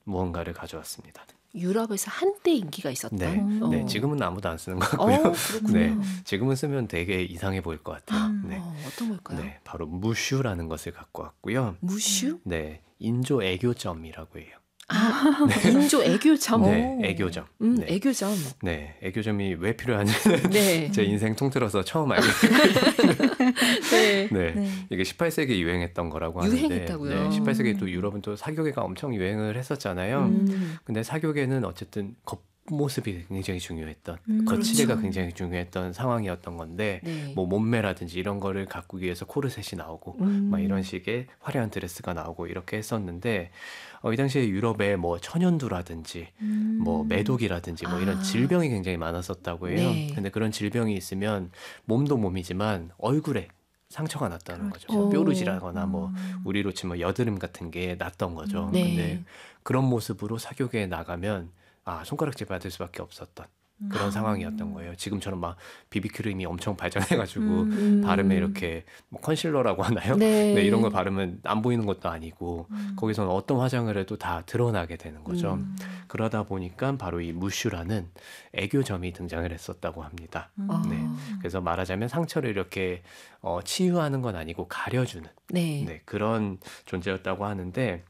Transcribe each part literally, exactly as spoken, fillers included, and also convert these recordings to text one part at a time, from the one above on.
무언가를 가져왔습니다. 유럽에서 한때 인기가 있었다. 네, 어. 네, 지금은 아무도 안 쓰는 것 같고요. 어, 그렇군요. 네, 지금은 쓰면 되게 이상해 보일 것 같아요. 음. 네, 어, 어떤 걸까요? 네, 바로 무슈라는 것을 갖고 왔고요. 무슈? 네, 인조 애교점이라고 해요. 아, 인조 애교점. 네, 애교점. 음, 네. 애교점. 네, 애교점이 왜 필요한지는 네. 제 인생 통틀어서 처음 알게 됐거든요. 네. 네, 네. 이게 십팔 세기에 유행했던 거라고 하는데, 유행했다고요? 네, 십팔 세기에 또 유럽은 또 사교계가 엄청 유행을 했었잖아요. 음. 근데 사교계는 어쨌든 겉모습이 굉장히 중요했던, 음, 거치대가 그렇죠. 굉장히 중요했던 상황이었던 건데, 네. 뭐 몸매라든지 이런 거를 가꾸기 위해서 코르셋이 나오고, 음. 막 이런 식의 화려한 드레스가 나오고 이렇게 했었는데, 어, 이 당시에 유럽에 뭐 천연두라든지 음. 뭐 매독이라든지 뭐 이런 아. 질병이 굉장히 많았었다고 해요. 네. 근데 그런 질병이 있으면 몸도 몸이지만 얼굴에 상처가 났다는 그렇죠. 거죠. 오. 뾰루지라거나 뭐 음. 우리로 치면 여드름 같은 게 났던 거죠. 네. 근데 그런 모습으로 사교계에 나가면 아, 손가락질 받을 수밖에 없었던 그런 아. 상황이었던 거예요. 지금처럼 막 비비크림이 엄청 발전해가지고 음. 바르면 이렇게 뭐 컨실러라고 하나요? 네. 네, 이런 걸 바르면 안 보이는 것도 아니고 음. 거기서는 어떤 화장을 해도 다 드러나게 되는 거죠. 음. 그러다 보니까 바로 이 무슈라는 애교점이 등장을 했었다고 합니다. 음. 아. 네. 그래서 말하자면 상처를 이렇게 어, 치유하는 건 아니고 가려주는 네. 네, 그런 존재였다고 하는데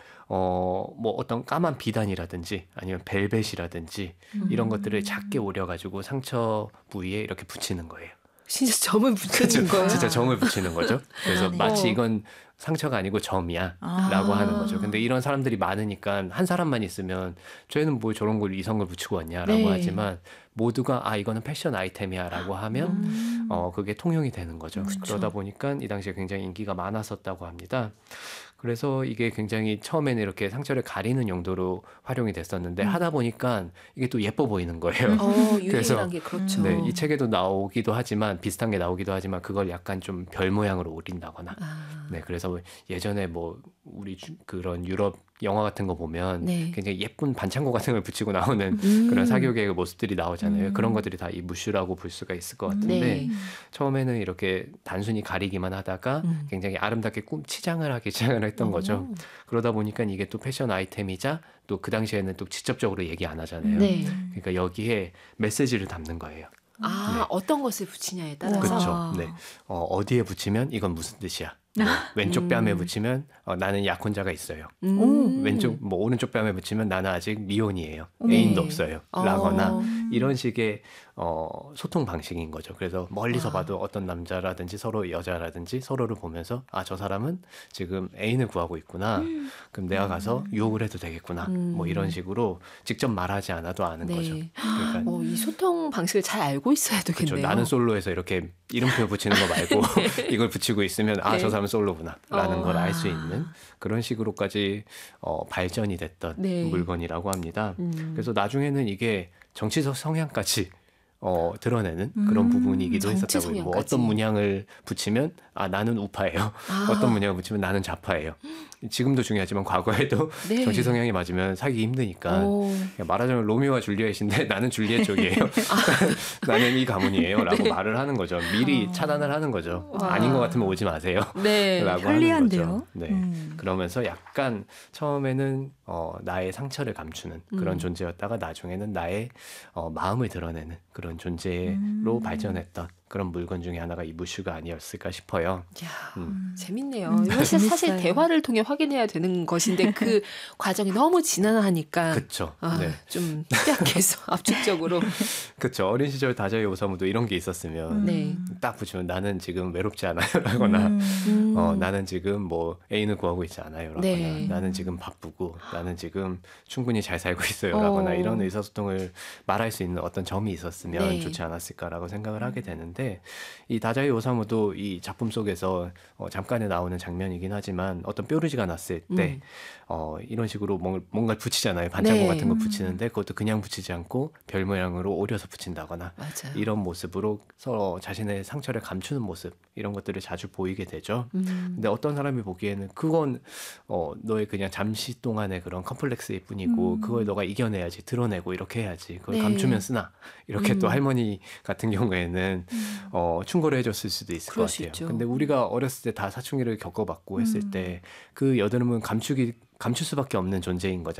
어, 뭐 어떤 까만 비단이라든지 아니면 벨벳이라든지 이런 것들을 작게 오려가지고 상처 부위에 이렇게 붙이는 거예요. 진짜 점을 붙이는 거예요. 진짜 점을 붙이는 거죠. 그래서 네. 마치 어. 이건 상처가 아니고 점이야 아. 라고 하는 거죠. 근데 이런 사람들이 많으니까 한 사람만 있으면 쟤는 뭐 저런 걸 이성을 붙이고 왔냐라고 네. 하지만 모두가 아 이거는 패션 아이템이야 라고 하면 음. 어 그게 통용이 되는 거죠. 그쵸. 그러다 보니까 이 당시에 굉장히 인기가 많았었다고 합니다. 그래서 이게 굉장히 처음에는 이렇게 상처를 가리는 용도로 활용이 됐었는데 음. 하다 보니까 이게 또 예뻐 보이는 거예요. 어, 그래서, 유행이란 게 그렇죠. 네, 이 책에도 나오기도 하지만 비슷한 게 나오기도 하지만 그걸 약간 좀 별 모양으로 오린다거나 아. 네, 그래서 예전에 뭐 우리 주- 그런 유럽 영화 같은 거 보면 네. 굉장히 예쁜 반창고 같은 걸 붙이고 나오는 음. 그런 사교계의 모습들이 나오잖아요. 음. 그런 것들이 다 이 무슈라고 볼 수가 있을 것 같은데 네. 처음에는 이렇게 단순히 가리기만 하다가 음. 굉장히 아름답게 꿈 치장을 하기 시작을 했던 거죠. 오. 그러다 보니까 이게 또 패션 아이템이자 또 그 당시에는 또 직접적으로 얘기 안 하잖아요. 네. 그러니까 여기에 메시지를 담는 거예요. 아, 네. 어떤 것을 붙이냐에 따라서. 그렇죠. 아. 네. 어, 어디에 붙이면 이건 무슨 뜻이야. 뭐 왼쪽 뺨에 음. 붙이면 어, 나는 약혼자가 있어요. 음. 왼쪽 뭐 오른쪽 뺨에 붙이면 나는 아직 미혼이에요. 네. 애인도 없어요. 라거나 어. 이런 식의 어, 소통 방식인 거죠. 그래서 멀리서 아. 봐도 어떤 남자라든지 서로 여자라든지 서로를 보면서 아, 저 사람은 지금 애인을 구하고 있구나. 그럼 내가 가서 유혹을 해도 되겠구나. 음. 뭐 이런 식으로 직접 말하지 않아도 아는 네. 거죠. 그러니까 어, 이 소통 방식을 잘 알고 있어야 그렇죠. 되겠네요. 나는 솔로에서 이렇게 이름표 붙이는 거 말고 이걸 붙이고 있으면 아, 네. 저 사람은 솔로구나 라는 어. 걸 알 수 아. 있는 그런 식으로까지 어, 발전이 됐던 네. 물건이라고 합니다. 음. 그래서 나중에는 이게 정치적 성향까지 어, 드러내는 그런 음, 부분이기도 정치 했었다고. 뭐 성향까지. 어떤 문양을 붙이면 아 나는 우파예요. 아. 어떤 문양을 붙이면 나는 좌파예요. 지금도 중요하지만 과거에도 네. 정치 성향이 맞으면 사기 힘드니까 오. 그냥 말하자면 로미오와 줄리엣인데 나는 줄리엣 쪽이에요. 아. 나는 이 가문이에요. 라고 말을 하는 거죠. 미리 어. 차단을 하는 거죠. 와. 아닌 것 같으면 오지 마세요. 네. 라고 하는 편리한데요. 거죠. 네. 음. 그러면서 약간 처음에는 어, 나의 상처를 감추는 그런 음. 존재였다가 나중에는 나의 어, 마음을 드러내는 그런 존재로 음. 발전했던 그런 물건 중에 하나가 이 무슈가 아니었을까 싶어요. 야, 음. 재밌네요. 음, 이거 사실, 사실 재밌어요. 대화를 통해 확인해야 되는 것인데 그 과정이 너무 지난하니까 그쵸. 아, 네. 좀 딱해서 압축적으로. 그쵸. 어린 시절 다자이 오사무도 이런 게 있었으면 네. 딱 붙이면 나는 지금 외롭지 않아요. 라거나 음. 음. 어, 나는 지금 뭐 애인을 구하고 있지 않아요. 라거나 네. 나는 지금 바쁘고 나는 지금 충분히 잘 살고 있어요. 어. 라거나 이런 의사소통을 말할 수 있는 어떤 점이 있었으면 네. 좋지 않았을까라고 생각을 하게 되는데 이 다자이 오사무도 이 작품 속에서 어, 잠깐에 나오는 장면이긴 하지만 어떤 뾰루지가 났을 때 음. 어, 이런 식으로 뭔- 뭔가를 붙이잖아요. 반창고 네. 같은 거 음. 붙이는데 그것도 그냥 붙이지 않고 별 모양으로 오려서 붙인다거나 맞아요. 이런 모습으로 서로 자신의 상처를 감추는 모습 이런 것들을 자주 보이게 되죠. 음. 근데 어떤 사람이 보기에는 그건 어, 너의 그냥 잠시 동안의 그런 컴플렉스일 뿐이고 음. 그걸 너가 이겨내야지 드러내고 이렇게 해야지 그걸 네. 감추면 쓰나 이렇게 음. 또 할머니 같은 경우에는 음. 어, 충고를 해줬을 수도 있을 그럴 것 수 같아요. 있죠. 근데 우리가 어렸을 때 다 사춘기를 겪어봤고 했을 음. 때 그 여드름은 감추기 감출 수밖에 없는 존재인 거죠.